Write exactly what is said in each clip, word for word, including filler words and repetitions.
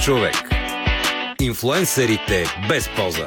човек. Инфлуенсърите без поза.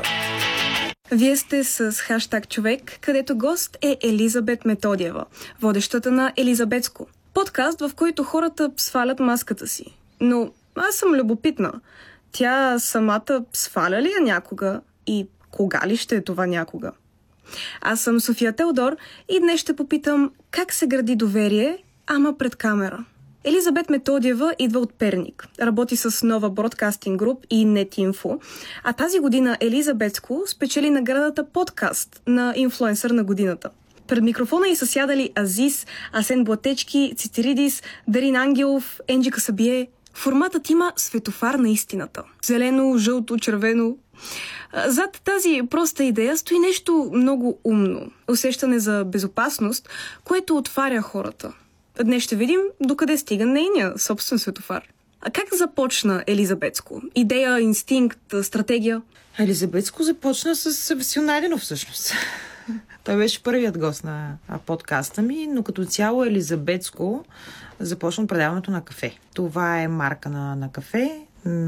Вие сте с хаштаг човек, където гост е Елизабет Методиева, водещата на Елизабетско. Подкаст, в който хората свалят маската си. Но аз съм любопитна. Тя самата сваля ли я някога и кога ли ще е това някога? Аз съм София Теодор и днес ще попитам как се гради доверие, ама пред камера. Елизабет Методиева идва от Перник. Работи с Нова Бродкастинг Груп и Нетинфо. А тази година Елизабетско спечели наградата подкаст на инфлуенсър на годината. Пред микрофона й са сядали Азис, Асен Блатечки, Цитиридис, Дарин Ангелов, Енджика Сабие. Форматът има светофар на истината. Зелено, жълто, червено. Зад тази проста идея стои нещо много умно. Усещане за безопасност, което отваря хората. Днес ще видим докъде стига нейния собствен светофар. А как започна Елизабетско? Идея, инстинкт, стратегия? Елизабетско започна с Весел всъщност. Той беше първият гост на подкаста ми, но като цяло Елизабетско започна предаването на кафе. Това е марка на, на кафе,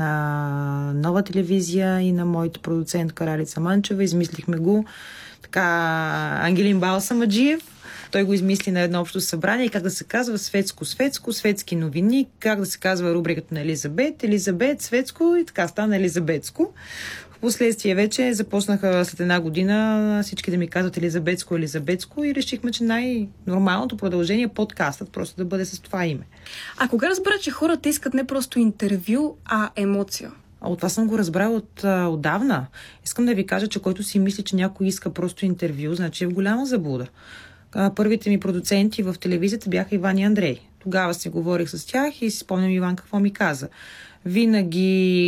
на Нова телевизия и на моята продуцентка Ралица Манчева. Измислихме го така Ангелин Балсамаджиев. Той го измисли на едно общо събрание, как да се казва светско-светско, светски новини, как да се казва рубриката на Елизабет, Елизабет, светско и така стана Елизабетско. Впоследствие вече започнаха след една година всички да ми казват Елизабетско, Елизабетско и решихме, че най-нормалното продължение е подкастът, просто да бъде с това име. А кога разбра, че хората искат не просто интервю, а емоция? А от това съм го разбрал от а, отдавна. Искам да ви кажа, че който си мисли, че някой иска просто интервю, значи е в голяма заблуда. Първите ми продуценти в телевизията бяха Иван и Андрей. Тогава си говорих с тях и си спомням Иван какво ми каза. Винаги